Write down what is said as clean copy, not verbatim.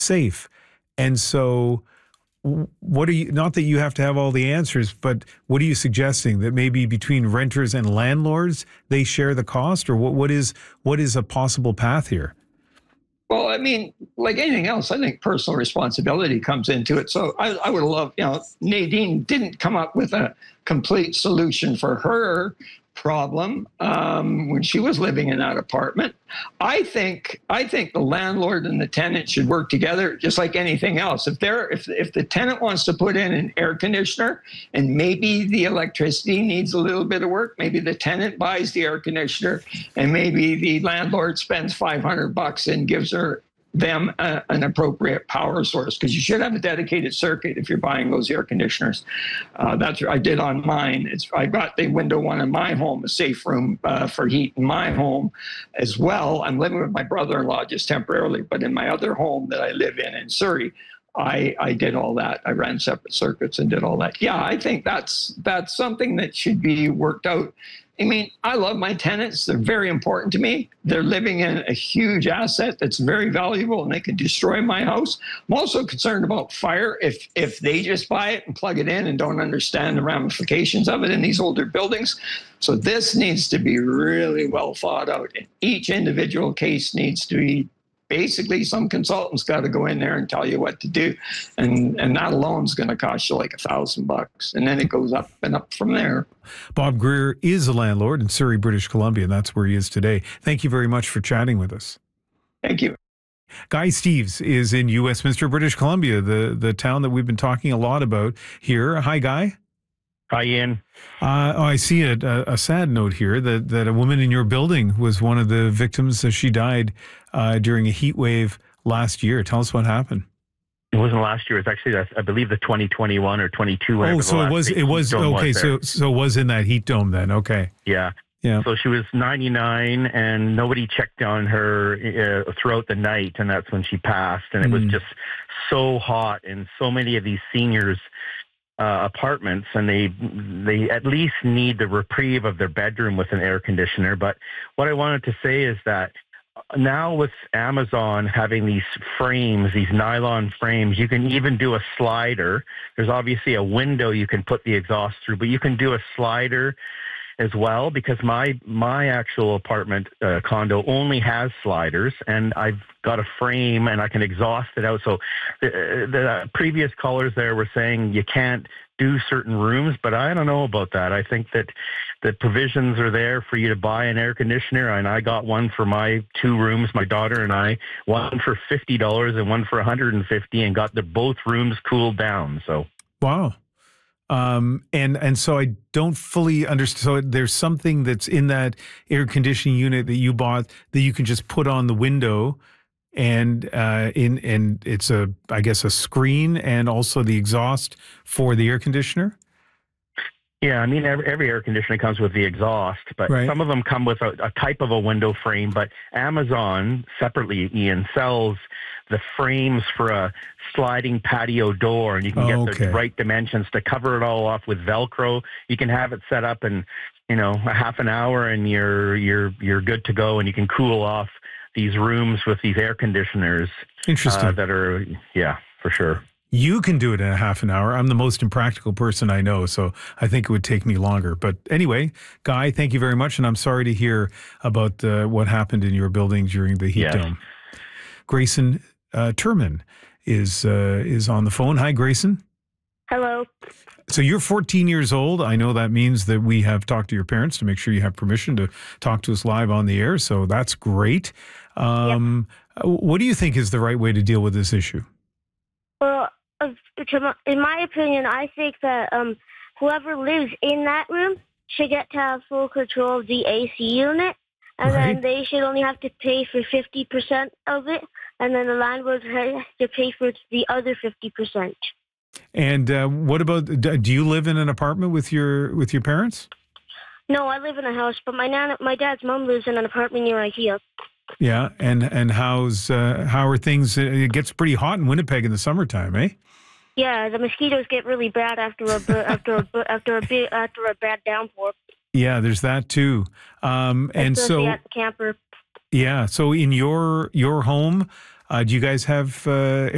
safe. And so what are you, not that you have to have all the answers, but what are you suggesting, that maybe between renters and landlords, they share the cost, or what is a possible path here? Well, I mean, like anything else, I think personal responsibility comes into it. So I would love, Nadine didn't come up with a complete solution for her problem when she was living in that apartment. I think the landlord and the tenant should work together, just like anything else. If the tenant wants to put in an air conditioner and maybe the electricity needs a little bit of work, maybe the tenant buys the air conditioner and maybe the landlord spends $500 and gives them an appropriate power source, because you should have a dedicated circuit if you're buying those air conditioners. That's what I did on mine. I got the window one in my home, a safe room for heat in my home as well. I'm living with my brother-in-law just temporarily, but in my other home that I live in Surrey, I did all that. I ran separate circuits and did all that. Yeah, I think that's something that should be worked out. I mean, I love my tenants. They're very important to me. They're living in a huge asset that's very valuable, and they could destroy my house. I'm also concerned about fire. If they just buy it and plug it in and don't understand the ramifications of it in these older buildings. So this needs to be really well thought out. Each individual case needs to be, basically, some consultant's got to go in there and tell you what to do. And that alone is going to cost you like $1,000. And then it goes up and up from there. Bob Greer is a landlord in Surrey, British Columbia, and that's where he is today. Thank you very much for chatting with us. Thank you. Guy Steeves is in Westminster, British Columbia, the town that we've been talking a lot about here. Hi, Guy. Hi, Ian. I see a sad note here that a woman in your building was one of the victims. She died during a heat wave last year. Tell us what happened. It wasn't last year. It's actually, I believe, the 2021 or 22. Oh, so it was okay. So it was in that heat dome then. Okay. Yeah. Yeah. So she was 99, and nobody checked on her throughout the night, and that's when she passed. And it was just so hot, and so many of these seniors' apartments, and they at least need the reprieve of their bedroom with an air conditioner. But what I wanted to say is that now with Amazon having these frames, these nylon frames, you can even do a slider. There's obviously a window you can put the exhaust through, but you can do a slider as well, because my actual apartment condo only has sliders, and I've got a frame and I can exhaust it out. So the previous callers there were saying you can't do certain rooms, but I don't know about that. I think that the provisions are there for you to buy an air conditioner, and I got one for my 2 rooms, my daughter and I, one for $50 and one for $150, and got both rooms cooled down. So wow. And so I don't fully understand. So there's something that's in that air conditioning unit that you bought that you can just put on the window, and it's I guess a screen and also the exhaust for the air conditioner. Yeah, I mean, every air conditioner comes with the exhaust, but some of them come with a type of a window frame. But Amazon separately, Ian, sells the frames for a sliding patio door, and you can get the right dimensions to cover it all off with Velcro. You can have it set up in, a half an hour, and you're good to go, and you can cool off these rooms with these air conditioners. Interesting. That are, yeah, for sure. You can do it in a half an hour. I'm the most impractical person I know, so I think it would take me longer. But anyway, Guy, thank you very much, and I'm sorry to hear about what happened in your building during the heat dome. Grayson Turman is on the phone. Hi, Grayson. Hello. So you're 14 years old. I know that means that we have talked to your parents to make sure you have permission to talk to us live on the air, so that's great. What do you think is the right way to deal with this issue? Well, in my opinion, I think that whoever lives in that room should get to have full control of the AC unit, and then they should only have to pay for 50% of it, and then the landlord has to pay for the other 50%. And what about? Do you live in an apartment with your parents? No, I live in a house, but my dad's mom lives in an apartment near IKEA. Yeah, and how are things? It gets pretty hot in Winnipeg in the summertime, eh? Yeah, the mosquitoes get really bad after a bad downpour. Yeah, there's that too. And so at the camper. Yeah, so in your home, do you guys have